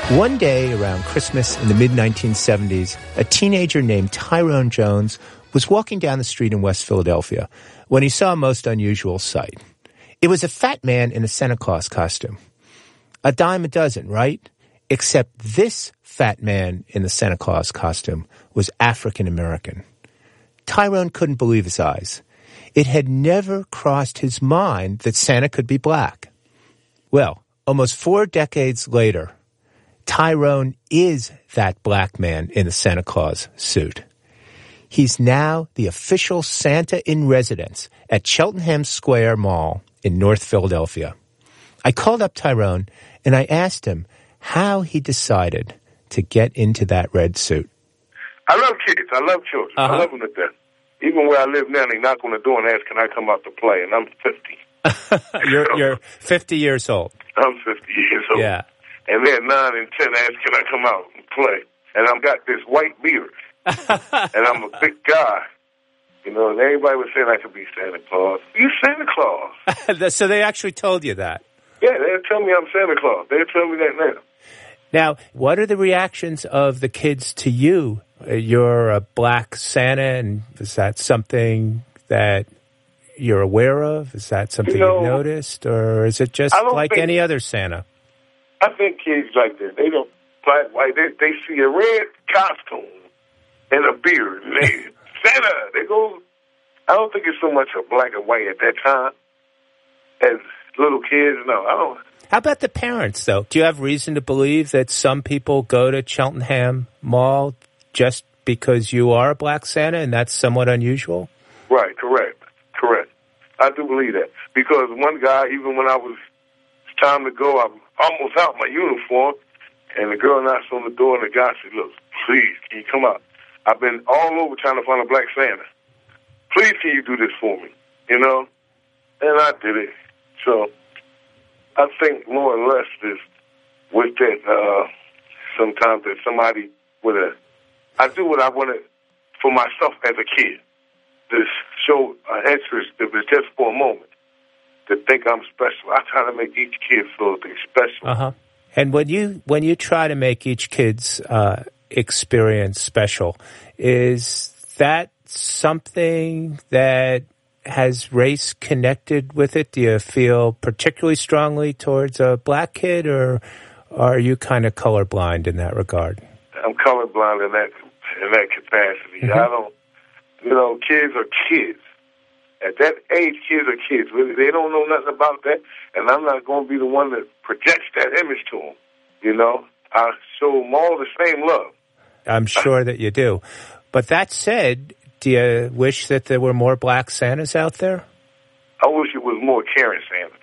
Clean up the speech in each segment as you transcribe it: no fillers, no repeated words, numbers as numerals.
One day around Christmas in the mid-1970s, a teenager named Tyrone Jones was walking down the street in West Philadelphia when he saw a most unusual sight. It was a fat man in a Santa Claus costume. A dime a dozen, right? Except this fat man in the Santa Claus costume was African American. Tyrone couldn't believe his eyes. It had never crossed his mind that Santa could be black. Well, almost 4 decades later, Tyrone is that black man in the Santa Claus suit. He's now the official Santa in residence at Cheltenham Square Mall in North Philadelphia. I called up Tyrone and I asked him how he decided to get into that red suit. I love kids. I love children. I love them to death. Even where I live now, they knock on the door and ask, can I come out to play? And I'm 50. You're 50 years old. I'm 50 years old. Yeah. And they're 9 and 10 ask, can I come out and play? And I've got this white beard. And I'm a big guy. You know, and everybody was saying I could be Santa Claus. You Santa Claus. So they actually told you that? Yeah, they'll tell me I'm Santa Claus. They'll tell me that now. Now, what are the reactions of the kids to you? You're a black Santa, and is that something that you're aware of? Is that something you've noticed? Or is it just like any other Santa? I think kids like that. They don't black, white. They see a red costume and a beard. And they, Santa, they go. I don't think it's so much a black and white at that time as little kids. No, I don't. How about the parents, though? Do you have reason to believe that some people go to Cheltenham Mall just because you are a black Santa, and that's somewhat unusual? Right, correct. I do believe that. Because one guy, even when it's time to go, I'm almost out my uniform, and the girl knocks on the door, and the guy said, look, please, can you come out? I've been all over trying to find a black Santa. Please, can you do this for me? You know? And I did it. So I think more or less is with that, sometimes that somebody I do what I wanted for myself as a kid. To show an interest, if it's just for a moment, to think I'm special. I try to make each kid feel they're special. And when you try to make each kid's experience special, is that something that has race connected with it? Do you feel particularly strongly towards a black kid, or are you kind of colorblind in that regard? I'm colorblind in that capacity. I don't. You know, kids are kids. At that age, kids are kids. They don't know nothing about that, and I'm not going to be the one that projects that image to them. You know, I show them all the same love. I'm sure that you do. But that said, do you wish that there were more black Santas out there? I wish it was more caring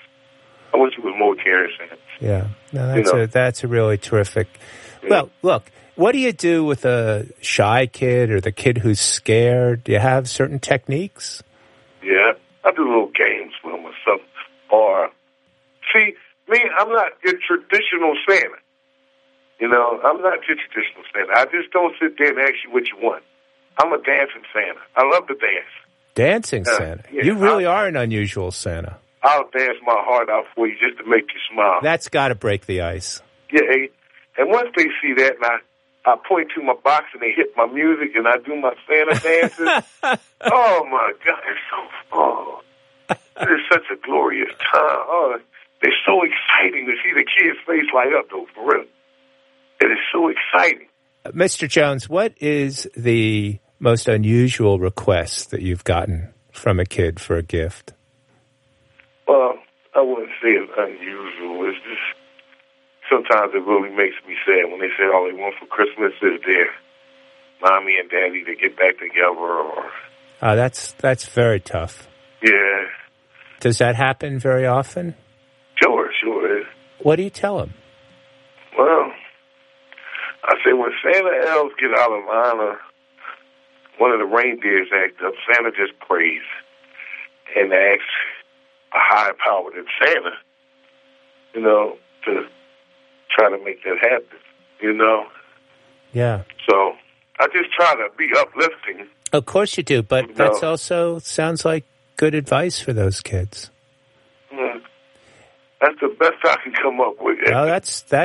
Santas. Yeah, no, that's a really terrific. Yeah. Well, look. What do you do with a shy kid or the kid who's scared? Do you have certain techniques? Yeah, I do little games with them or something. Or, see, me, I'm not your traditional Santa. You know, I'm not your traditional Santa. I just don't sit there and ask you what you want. I'm a dancing Santa. I love to dance. Dancing Santa? Yeah, you really are an unusual Santa. I'll dance my heart out for you just to make you smile. That's got to break the ice. Yeah, and once they see that, and I point to my box and they hit my music and I do my Santa dances. Oh my God, it is such a glorious time. Oh, it's so exciting to see the kid's face light up though, for real. It is so exciting. Mr. Jones, what is the most unusual request that you've gotten from a kid for a gift? Well, I wouldn't say it's unusual. It's just sometimes it really makes me sad when they say all they want for Christmas is their mommy and daddy to get back together. Or that's very tough. Yeah. Does that happen very often? Sure. What do you tell them? Well, I say when Santa elves get out of line or one of the reindeers act up, Santa just prays and asks a higher power than Santa, you know, to try to make that happen, you know? Yeah. So I just try to be uplifting. Of course you do, but that's also sounds like good advice for those kids. That's the best I can come up with. Well, that's you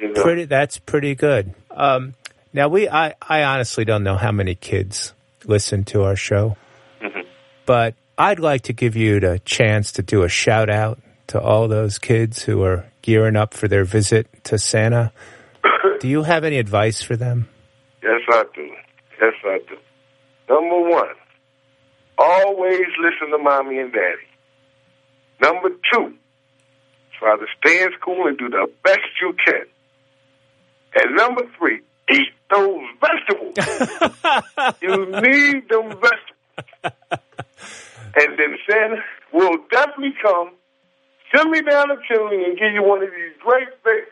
That's pretty good. Now, I honestly don't know how many kids listen to our show, but I'd like to give you the chance to do a shout-out to all those kids who are gearing up for their visit to Santa. Do you have any advice for them? Yes, I do. Number one, always listen to mommy and daddy. Number two, try to stay in school and do the best you can. And number three, eat those vegetables. You need them vegetables. And then Santa will definitely come, sit me down the chimney and give you one of these great big,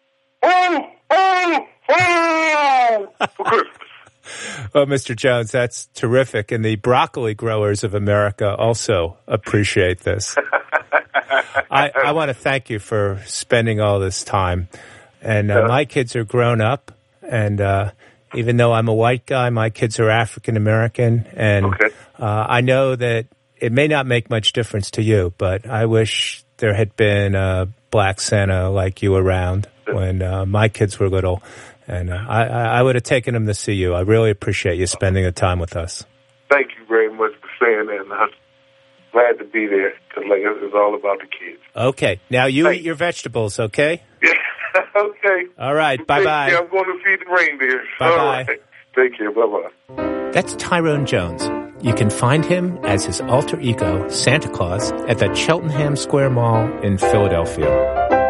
for Christmas. Well, Mr. Jones, that's terrific. And the broccoli growers of America also appreciate this. I want to thank you for spending all this time. And my kids are grown up. And even though I'm a white guy, my kids are African American. And I know that it may not make much difference to you, but I wish there had been a black Santa like you around when my kids were little. And I would have taken them to see you. I really appreciate you spending the time with us. Thank you very much for saying that. And I'm glad to be there because it's all about the kids. Okay. Now you eat your vegetables, okay? Yeah. Okay. All right. Bye-bye. Yeah, I'm going to feed the reindeer. Bye-bye. All right. Take care. Bye-bye. That's Tyrone Jones. You can find him as his alter ego, Santa Claus, at the Cheltenham Square Mall in Philadelphia.